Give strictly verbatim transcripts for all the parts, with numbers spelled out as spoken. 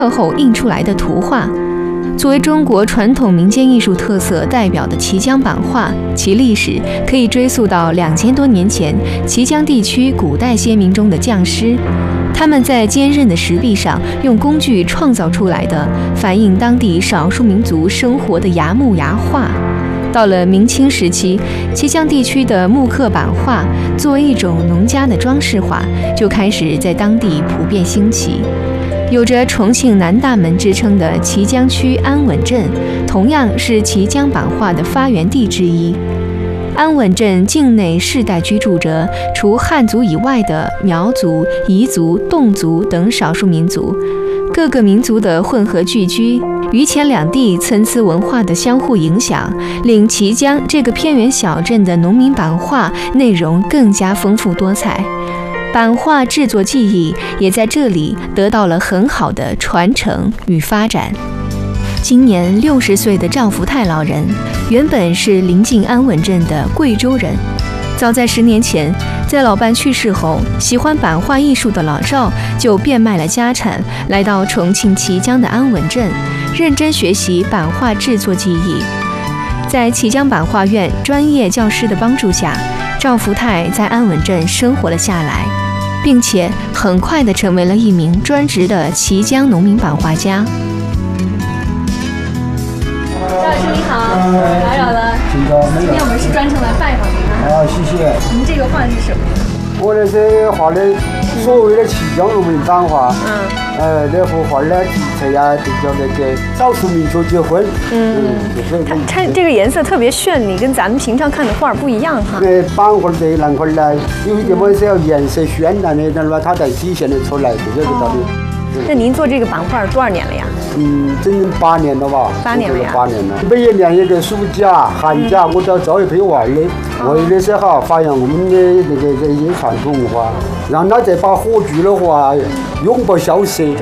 后印出来的图画。作为中国传统民间艺术特色代表的綦江版画，其历史可以追溯到两千多年前綦江地区古代先民中的匠师，他们在坚韧的石壁上用工具创造出来的反映当地少数民族生活的崖木崖画。到了明清时期，綦江地区的木刻版画作为一种农家的装饰画，就开始在当地普遍兴起。有着重庆南大门之称的綦江区安稳镇，同样是綦江版画的发源地之一。安稳镇境内世代居住着除汉族以外的苗族、彝族、侗族等少数民族，各个民族的混合聚居，榆钱两地参差文化的相互影响，令綦江这个偏远小镇的农民版画内容更加丰富多彩。版画制作技艺也在这里得到了很好的传承与发展。今年六十岁的赵福泰老人，原本是临近安稳镇的贵州人。早在十年前，在老伴去世后，喜欢版画艺术的老赵就变卖了家产，来到重庆綦江的安稳镇，认真学习版画制作技艺。在綦江版画院专业教师的帮助下，赵福泰在安稳镇生活了下来，并且很快地成为了一名专职的綦江农民版画家。赵老师你好，打扰了。今天我们是专程来拜访您啊。 啊，谢谢。 您这个画是什么？ 我那是画的所谓的綦江农民版画。 嗯。 呃，那幅画的题材呀，就叫那个少数民族结婚。 嗯。嗯它它这个颜色特别绚丽，跟咱们平常看的画不一样哈。 那版画这那块呢，有一点么是要颜色绚烂的，那么它才体现得出来，这个道理。 那您做这个版画多少年了呀？ 嗯，整整八年了吧。 八年了呀。 八年了。每一年一个暑假、寒假，我都要招一批娃儿的，为的是哈发扬我们的那个这些传统文化，让他这把火炬的话永不消失。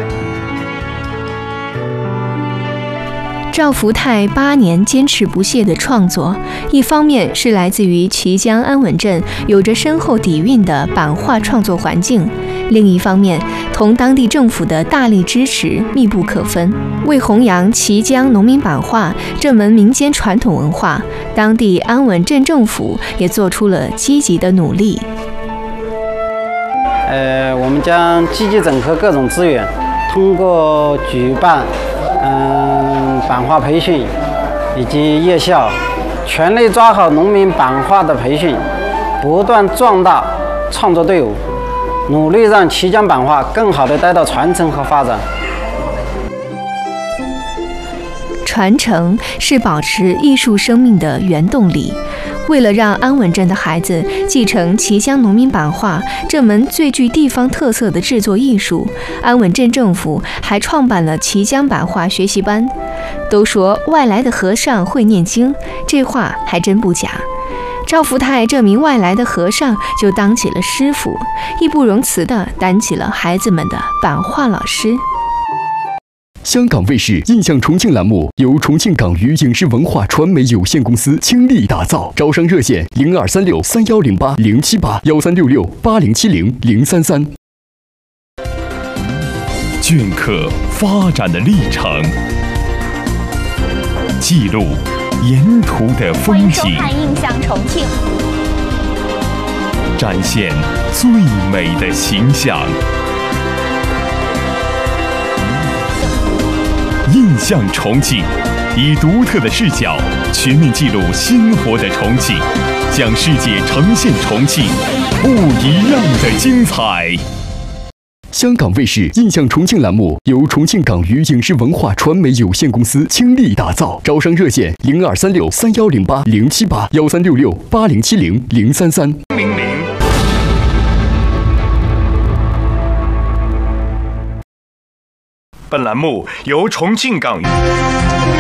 赵福泰八年坚持不懈的创作，一方面是来自于綦江安稳镇有着深厚底蕴的版画创作环境，另一方面同当地政府的大力支持密不可分。为弘扬綦江农民版画这门民间传统文化，当地安稳镇政府也做出了积极的努力。 呃，我们将积极整合各种资源，通过举办嗯版画培训以及夜校，全力抓好农民版画的培训，不断壮大创作队伍，努力让綦江版画更好地得到传承和发展。 传承是保持艺术生命的原动力。为了让安稳镇的孩子继承綦江农民版画这门最具地方特色的制作艺术，安稳镇政府还创办了綦江版画学习班。都说外来的和尚会念经，这话还真不假。赵福泰这名外来的和尚就当起了师傅，义不容辞地担起了孩子们的版画老师。 香港卫视印象重庆栏目由重庆港娱影视文化传媒有限公司倾力打造，招商热线零二三六三幺零八零七八幺三六六八零七零零三三。 镌刻发展的历程，记录沿途的风景， 欢迎收看《印象重庆》， 展现最美的形象。印象重庆，以独特的视角全面记录鲜活的重庆，向世界呈现重庆不一样的精彩。 香港卫视印象重庆栏目由重庆港娱影视文化传媒有限公司倾力打造，招商热线零二三六三幺零八零七八幺三六六八零七零零三三。 本栏目由重庆港娱